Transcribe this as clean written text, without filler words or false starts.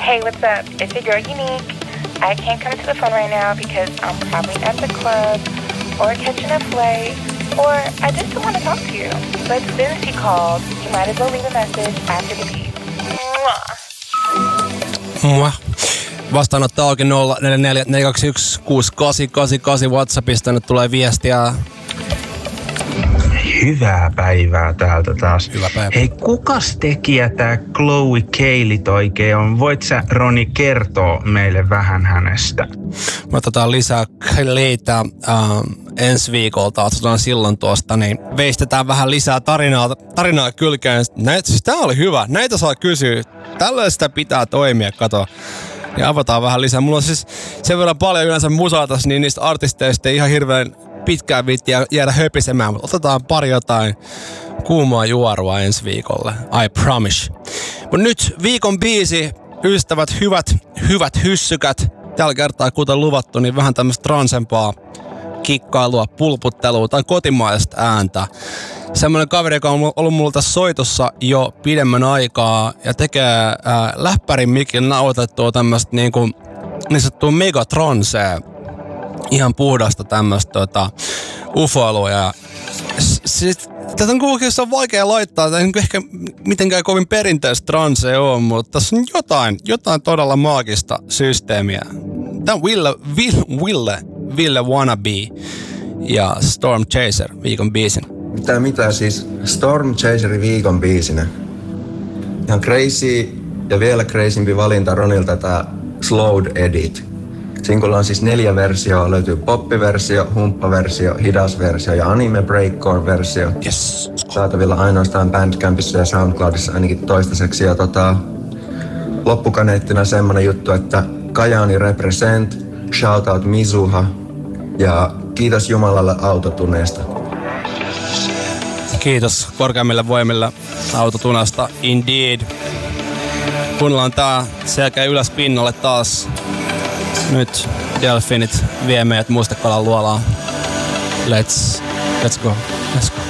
Hey, what's up? It's your girl Unique. I can't come to the phone right now because I'm probably at the club or catching a flight, or I just don't want to talk to you. But since you called, you might as well leave a message after the beep. Mwah. Vastaanotto auki 044 421 6888 WhatsAppista. Nyt tulee viestiä. Hyvää päivää täältä taas. Hyvä päivä. Hei, kukas tekijä tää Chloe Keilit oikein on? Voit sä, Roni, kertoa meille vähän hänestä? Me otetaan lisää Keileitä ensi viikolta. Otetaan silloin tuosta, niin veistetään vähän lisää tarinaa kylkeen. Siis tää oli hyvä. Näitä saa kysyä. Tällaista pitää toimia, kato. Ja avataan vähän lisää. Mulla on siis sen verran paljon yleensä musaa tässä, niin niistä artisteista ei ihan hirveän pitkään viittiä jäädä höpisemään, mutta otetaan pari jotain kuumaa juorua ensi viikolle. I promise. Mutta nyt viikon biisi, ystävät, hyvät hyssykät. Tällä kertaa, kuten luvattu, niin vähän tämmöistä transempaa kikkailua, pulputtelua tai kotimaista ääntä. Semmoinen kaveri, joka on ollut mulla tässä soitossa jo pidemmän aikaa ja tekee läppärin mikin nautettua tämmöistä niin sanottua megatronsea. Ihan puhdasta tämmöistä ufoilua. Ja tätä on kuitenkin on vaikea laittaa, tämä ei ehkä mitenkään kovin perinteistä transea on, mutta tässä on jotain todella maagista systeemiä. Tämä on Ville Wannabe ja Storm Chaser viikon biisin. Mitä siis Storm Chaserin viikon biisinä. Ihan crazy ja vielä crazympi valinta Ronilta tää Slowed Edit. Sinkulla on siis 4 versioa. Löytyy poppiversio, humppaversio, hidasversio ja anime breakcore-versio. Yes. Saatavilla ainoastaan Bandcampissa ja SoundCloudissa ainakin toistaiseksi. Ja loppukaneettina semmonen juttu, että Kajaani represent, shoutout Mizuha ja kiitos Jumalalle autotuneesta. Kiitos korkeimmille voimille autotunasta, indeed. Kuunnellaan tää selkeä ylös pinnalle taas. Nyt Delfinit vie meidät Mustekalan luolaan. Let's go.